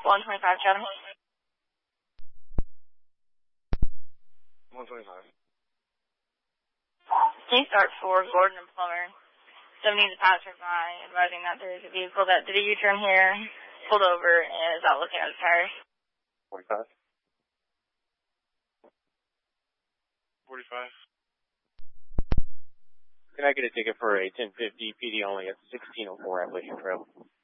125 Chatham. 125. Can you start for Gordon and Plummer? 70 is a passerby, advising that there is a vehicle that did a U-turn here, pulled over, and is out looking at his tires. 45. 45. Can I get a ticket for a 1050 PD only at 1604 Appalachian Trail?